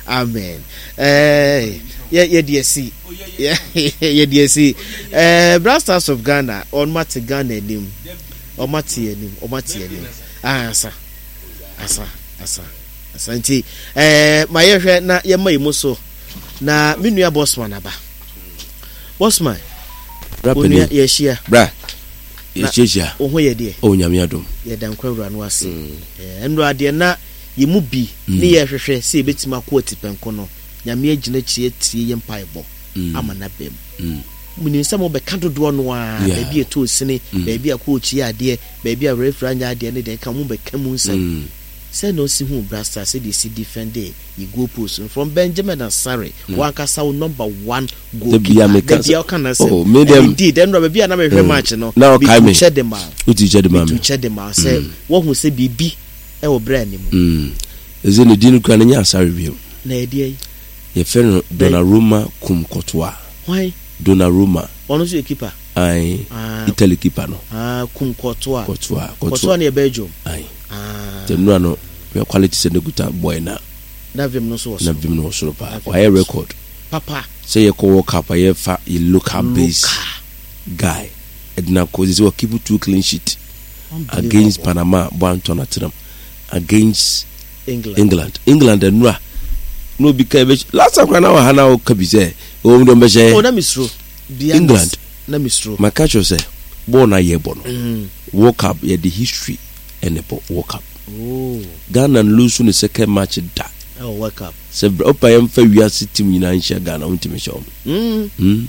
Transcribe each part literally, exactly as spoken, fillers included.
Amen. Eh, yeah, yeah, D S C. Yeah, yeah, D S C. Eh, Blasters of Ghana on Mati Ghana nim. O Mati nim, o Mati nim. Ah, asa. Asa, asa. Asa nti eh ma yehwe na ye mai muso na menua Bossman aba. Bossman. Rapini ye shia. Bra. Ye shia. O ho ye de. O nyame adom. Ye dan kwawura no ase. Eh, ndo ade na ye mu bi ne ye hwehwe se betima ko tipenko no nyame agina chie tie ye mpaebo ama na bem muni samo be kandodo no a ba bi eto sini ba bi akọ chi ade ba bi a referanya ade ne de ka mu be kamu nsem se no si hu Blaster se de si defend ye go post from Benjamin Asare one kasa number one goal the dia kana say indeed then ba bi na me hwe match no be check them out uti check them out to check them out say wo hu se bibi e wo bra ni mu mm eze no dinu kwa nya Asare bio na e die ye feno Donnarumma Kumkotwa why Donnarumma ono so keeper ai Italy keeper no ah Kumkotwa Kotwa Kotwa ne Belgium ai ah the no no your quality se neguta boy na na vim no so na vim no so pa why record papa say ye ko World Cup ye fa ye local base guy edna ko this will keep two clean sheet against Panama Boanton Atram against England England England and no no be last time na wa hana o kabize o ndo meje oh na misro England na misro makacho say born na ye born World Cup ye the history and the World Cup oh Ghana lose the second match da oh World Cup se opa yam fa wiase team nyina nhia Ghana untime show mm mm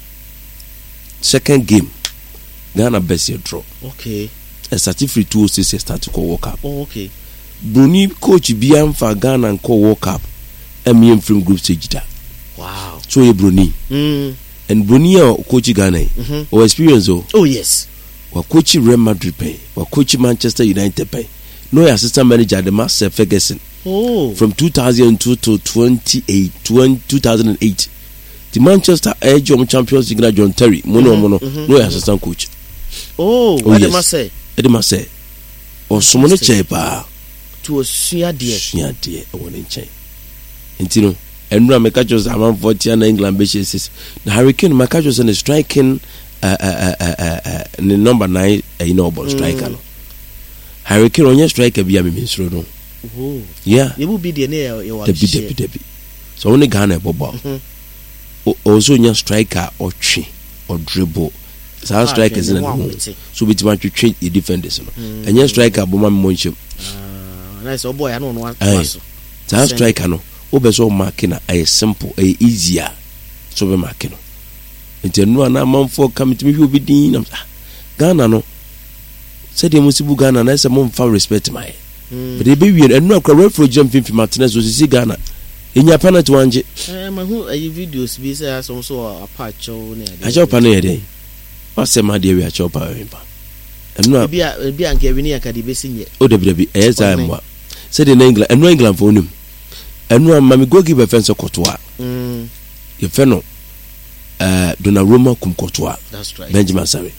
second game Ghana best your draw okay a certificate two six start to call World Cup oh okay Bruni coach biam fa Ghana and call World Cup M from group stage da wow so ye Bruni mm and Bruni coach Ghana mm-hmm. or experience oh oh yes wa coach Real Madrid pay wa coach Manchester United pay no assistant manager the Master Ferguson oh from two thousand two to twenty-eight two thousand eight the Manchester Edge Champions League John Terry mono mono no assistant coach oh what am I say e dem say o somo no chepa to osua de osua de e won nchen entino enura mekachos amam forty na England be says the Hurricane mekachos and striking uh uh uh uh the number nine you know about striker no Hurricane onye striker bi am minsro no oh yeah you will be the near you want to be so only Ghana bobo also nya striker or twi or dribble so strikers in the so bit man to train the defenders no enya striker bo man monchim ah nice oh boy I don't know what so striker no obeso mark na ay simple ay easier so be mark no enti no na manfo committee me obi din na Ghana no said dem musibu Ghana na say mo fa respect my but they be we and no akwa referee jump fifty Martinez so see Ghana enya penalty wanje eh ma hu ay videos bi say some so apart chow na dey acho pa na dey o say ma dey we acho pa we pa enu bi a bi an ke we ni akade be sinye o de bi eh say mo said in England enu England for onim enu ma me go give a fence Kotwa mm ye fe no eh Donnarumma Kumkotwa that's right Benjamin Asare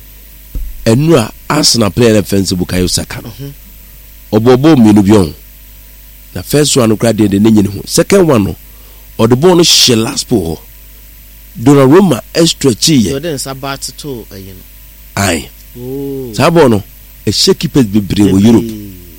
enu a Arsenal player fence Bukayo Saka no obobo minu bion the first one crowd the nyin ho second one no or the ball no she last po Donnarumma extra chi ye then sabat to ayin ai oh sabo no a shaky pace bebre wo Europe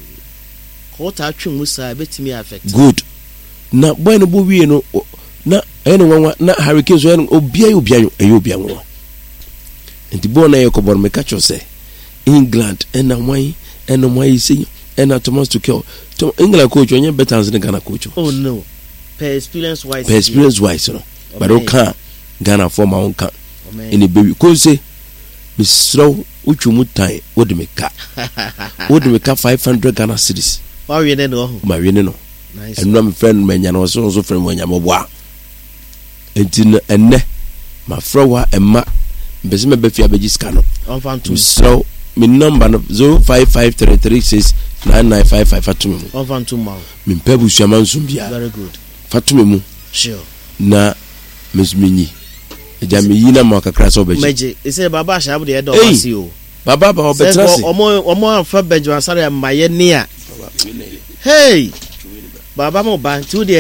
ko ta atwe musa betimi affect good na boy no bo wie no na ene wanwa na Hurricane so ene obia obia ayo obia nwa enti bo na ye ko bor me catch say England ena wan ena wan say ena Thomas Tuchel to England coach onye better than Ghana coach oh no per experience wise per experience wise no but okay Ghana former on can in the baby ko say misro utwumu tan wodi meka wodi meka five hundred Ghana cedis wa we ne no ma we ne no nice and my friend menya no so so friend menya mo bua enti enne ma frawa emma mbese me be fia be giska no on fantum so my number no zero five five three three six nine nine five five fatume mu on fantum ma me pebu suaman sumbia very good fatume mu sure na mesminyi eja me yi na ma kakra so beji meje e say baba shabu de do wasi o baba ba obetrasi omo omo afa Benjamin Asare maye ne a hey baba mo ba tu de